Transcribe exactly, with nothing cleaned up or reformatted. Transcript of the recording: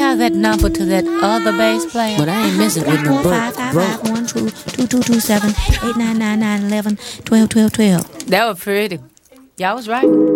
dial that number to that other bass player? But I ain't messing with no broke. Five five five one two two two two seven eight nine nine nine eleven twelve twelve twelve. That was pretty. Y'all was right.